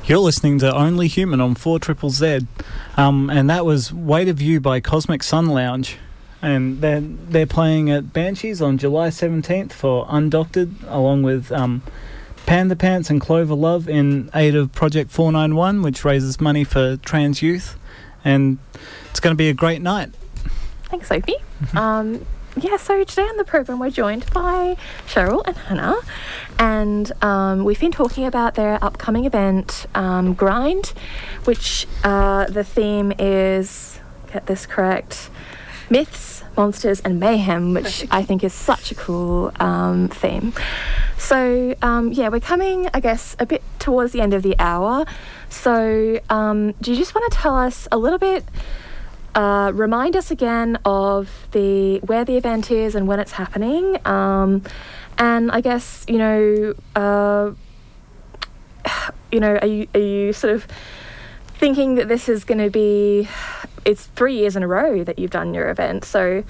You're listening to Only Human on 4ZZZ, and that was Weight of You by Cosmic Sun Lounge, and they're playing at Banshees on July 17th for Undoctored, along with Panda Pants and Clover Love in aid of Project 491, which raises money for trans youth, and it's going to be a great night. Thanks, Sophie. So today on the program we're joined by Cheryl and Hannah, and we've been talking about their upcoming event, Grind, which the theme is, get this correct, Myths, Monsters and Mayhem, which I think is such a cool theme. So, we're coming, I guess, a bit towards the end of the hour. So, do you just want to tell us a little bit, remind us again of where the event is and when it's happening? And I guess, are you sort of thinking that this is going to be, it's 3 years in a row that you've done your event. So,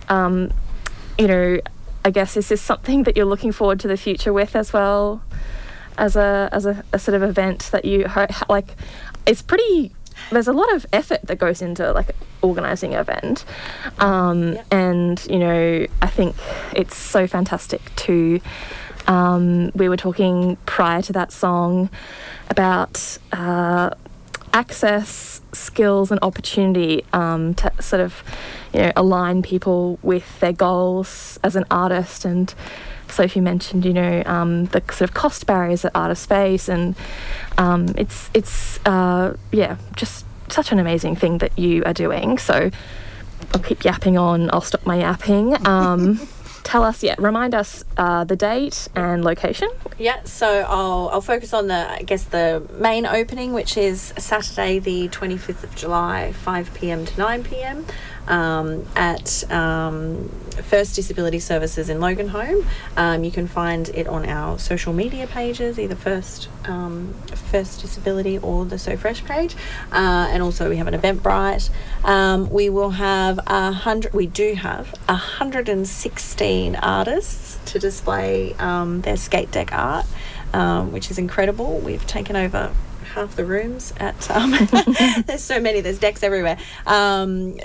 I guess is this something that you're looking forward to the future with as well, as a sort of event that you like? It's pretty. There's a lot of effort that goes into like organising an event, and I think it's so fantastic to. We were talking prior to that song about access, skills, and opportunity to sort of align people with their goals as an artist. And Sophie mentioned the sort of cost barriers that artists face, and it's just such an amazing thing that you are doing. So I'll keep yapping on. I'll stop my yapping. Tell us, remind us the date and location. Yeah, so I'll focus on the main opening, which is Saturday the 25th of July, 5 p.m. to 9 p.m. At First Disability Services in Loganholme. You can find it on our social media pages, either First Disability or the So Fresh page. And also we have an Eventbrite. We will have 116 artists to display their skate deck art, which is incredible. We've taken over half the rooms at there's so many, there's decks everywhere, and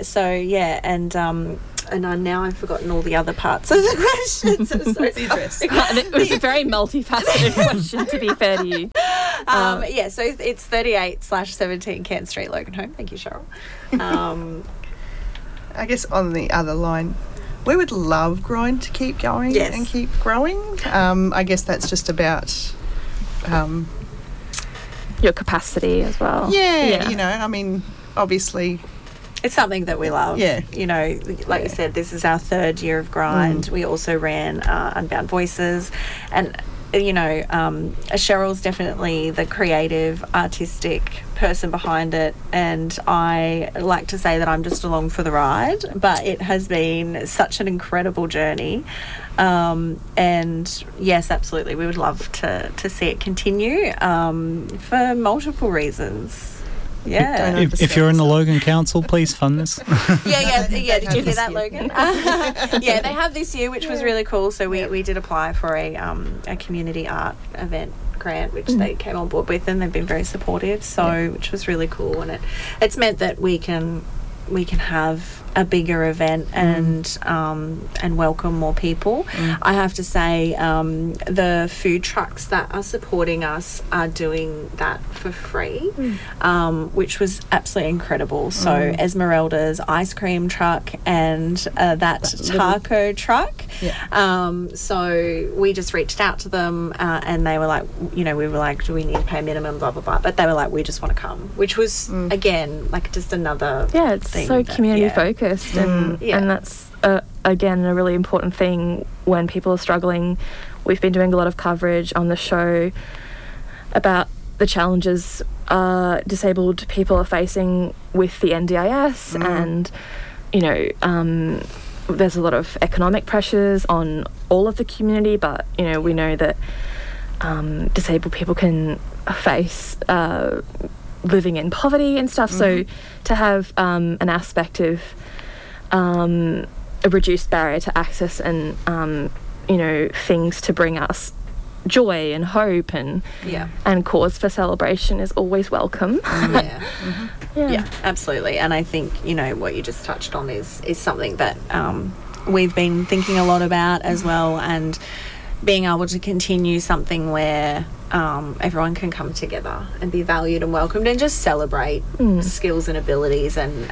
I've forgotten all the other parts of the question. So it was a very multifaceted question, to be fair to you. So it's 38/17 Kent Street, Loganholme. Thank you, Cheryl. I guess on the other line, we would love Grind to keep going and keep growing. I guess that's just about your capacity as well. I mean, obviously it's something that we love. You said, this is our third year of Grind. We also ran Unbound Voices, and Cheryl's definitely the creative, artistic person behind it, and I like to say that I'm just along for the ride, but it has been such an incredible journey. And yes, absolutely, we would love to see it continue for multiple reasons. Yeah. If you're in the Logan Council, please fund this. Yeah. Did you hear that, Logan? Yeah, they have this year, which was really cool. So we did apply for a community art event grant, which they came on board with, and they've been very supportive. So which was really cool, and it's meant that we can have a bigger event and welcome more people. I have to say, the food trucks that are supporting us are doing that for free, which was absolutely incredible. So Esmeralda's ice cream truck and that taco truck. So we just reached out to them, and they were like, we were like, do we need to pay a minimum, blah blah blah, but they were like, we just want to come, which was again like just another it's thing so community focused. And that's again a really important thing when people are struggling. We've been doing a lot of coverage on the show about the challenges disabled people are facing with the NDIS, and there's a lot of economic pressures on all of the community, but we know that disabled people can face living in poverty and stuff. So to have an aspect of a reduced barrier to access and things to bring us joy and hope and cause for celebration is always welcome. Yeah, absolutely. And I think, what you just touched on is something that we've been thinking a lot about as well, and being able to continue something where everyone can come together and be valued and welcomed and just celebrate skills and abilities and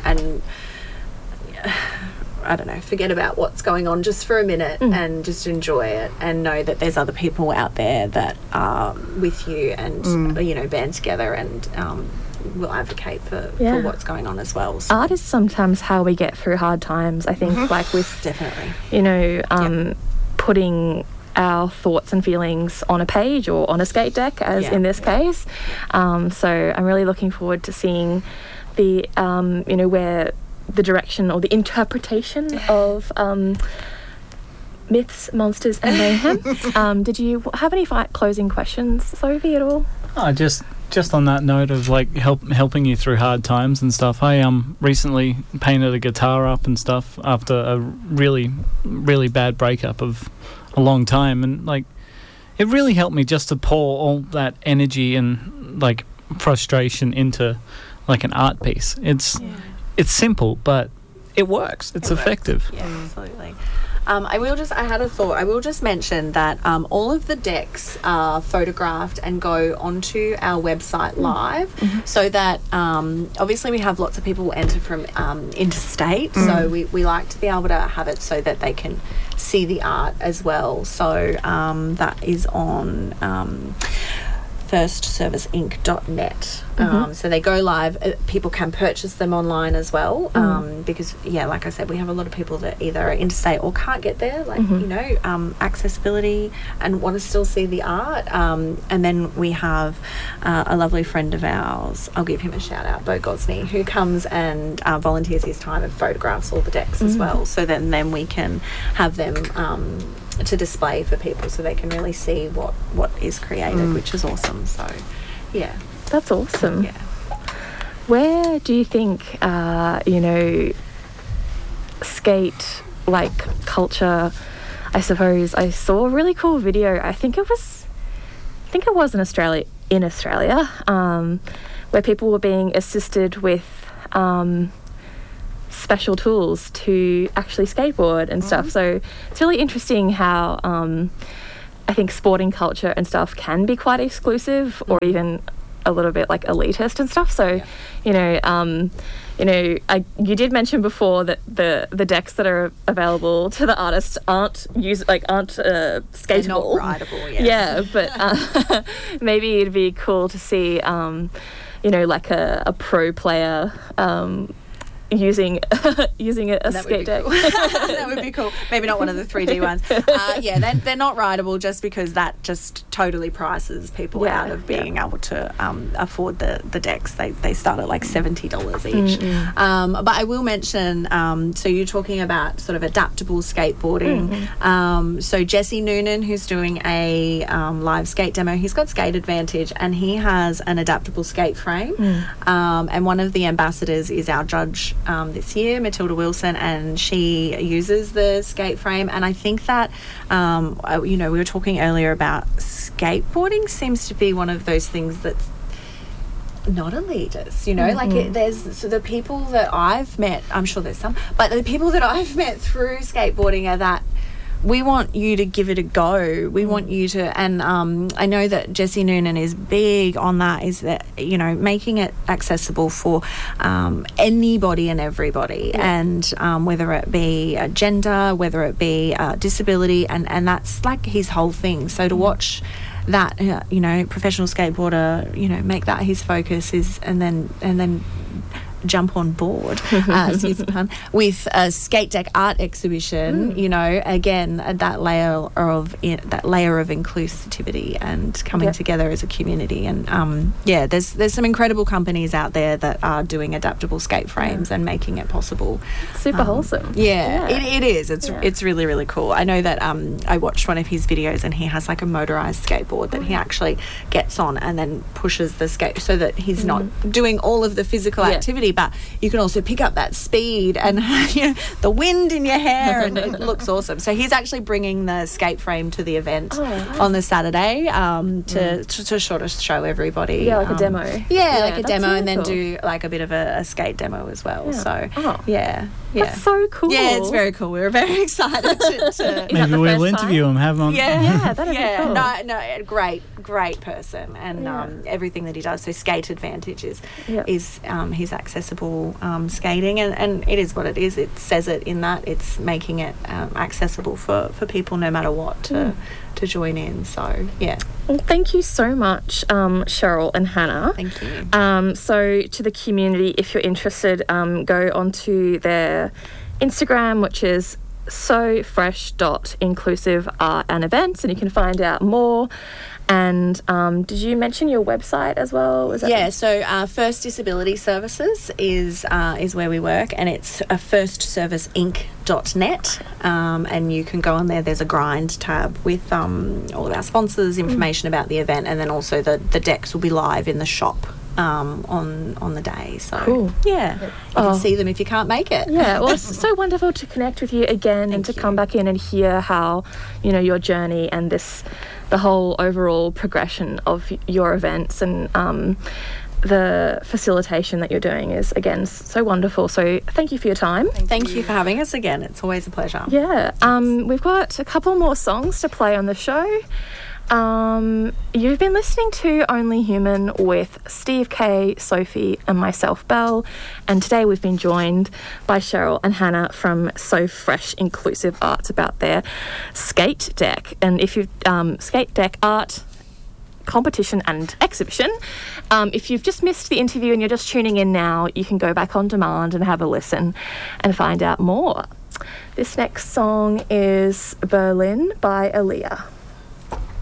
I don't know, forget about what's going on just for a minute and just enjoy it and know that there's other people out there that are with you and, band together and will advocate for what's going on as well. So. Art is sometimes how we get through hard times, I think, like with, definitely, putting our thoughts and feelings on a page or on a skate deck, as in this case. So I'm really looking forward to seeing the, where the direction or the interpretation of Myths, Monsters and Mayhem. Did you have any closing questions, Sophie, at all? Just on that note of like helping you through hard times and stuff, I recently painted a guitar up and stuff after a really, really bad breakup of a long time, and like it really helped me just to pour all that energy and like frustration into like an art piece. It's simple, but it works. It's effective. Yeah, absolutely. I had a thought. I will just mention that all of the decks are photographed and go onto our website live, so that obviously we have lots of people enter from interstate, so we like to be able to have it so that they can see the art as well. So that is on firstserviceinc.net. So they go live. People can purchase them online as well, because like I said, we have a lot of people that either are interstate or can't get there, like accessibility, and want to still see the art. And then we have a lovely friend of ours, I'll give him a shout out, Bo Gosney, who comes and volunteers his time and photographs all the decks as well, so then we can have them to display for people so they can really see what is created, which is awesome. So that's awesome. Where do you think skate like culture, I suppose, I saw a really cool video, I think it was in Australia, where people were being assisted with special tools to actually skateboard and stuff. So it's really interesting how I think sporting culture and stuff can be quite exclusive or even a little bit like elitist and stuff. So you did mention before that the decks that are available to the artists aren't skatable. They're not rideable, yes. But maybe it'd be cool to see like a pro player using a skate deck. Cool. That would be cool. Maybe not one of the 3D ones. They're not rideable just because that just totally prices people out of being able to afford the decks. They start at like $70 each. But I will mention, so you're talking about sort of adaptable skateboarding. So Jesse Noonan, who's doing a live skate demo, he's got Skate Advantage and he has an adaptable skate frame. And one of the ambassadors is our judge this year, Matilda Wilson, and she uses the skate frame. And I think that we were talking earlier about skateboarding seems to be one of those things that's not elitist, there's the people that I've met, I'm sure there's some, but the people that I've met through skateboarding are that we want you to give it a go. We want you to, and I know that Jesse Noonan is big on that, is that, making it accessible for anybody and everybody, and whether it be gender, whether it be disability, and that's like his whole thing. So to watch that, professional skateboarder, make that his focus is, and then jump on board, excuse the pun, with a skate deck art exhibition. Again, that layer of inclusivity and coming together as a community. And there's some incredible companies out there that are doing adaptable skate frames and making it possible. Super wholesome. It is. It's really, really cool. I know that I watched one of his videos and he has like a motorized skateboard that he actually gets on and then pushes the skate so that he's not doing all of the physical activity, but you can also pick up that speed and the wind in your hair, and it looks awesome. So he's actually bringing the skate frame to the event on the Saturday to sort of show everybody. Yeah, like a demo. Yeah, like a demo, really and then cool. do like a bit of a skate demo as well. So yeah. That's so cool. Yeah, it's very cool. We were very excited to Maybe we'll interview him, have him on. Yeah, that'd be cool. No, great person, and everything that he does. So Skate Advantage is his accessible skating, and it is what it is. It says it in that it's making it accessible for people no matter what to join in. So yeah. Well, thank you so much, Cheryl and Hannah. Thank you. So to the community, if you're interested, go onto their Instagram, which is sofresh.inclusive art and events, and you can find out more. And did you mention your website as well? So First Disability Services is where we work, and it's firstserviceinc.net, and you can go on there. There's a grind tab with all of our sponsors, information about the event, and then also the decks will be live in the shop on the day. So cool. Yeah, you can see them if you can't make it. Yeah, well, it's so wonderful to connect with you again and to come back in and hear how, your journey and the whole overall progression of your events, and the facilitation that you're doing is, again, so wonderful. So thank you for your time. Thank you for having us again. It's always a pleasure. Yeah. We've got a couple more songs to play on the show. You've been listening to Only Human with Steve K, Sophie and myself, Belle, and today we've been joined by Cheryl and Hannah from So Fresh Inclusive Arts about their skate deck. And if you've skate deck art competition and exhibition, if you've just missed the interview and you're just tuning in now, you can go back on demand and have a listen and find out more. This next song is Berlin by Aaliyah.